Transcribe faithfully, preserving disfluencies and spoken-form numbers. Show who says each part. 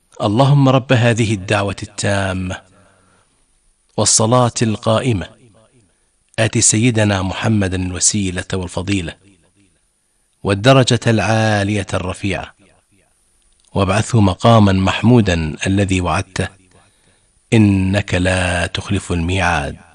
Speaker 1: اللهم رب هذه الدعوة التامة والصلاة القائمة آت سيدنا محمدا الوسيلة والفضيلة والدرجة العالية الرفيعة وابعثه مقاما محمودا الذي وعدته إنك لا تخلف الميعاد.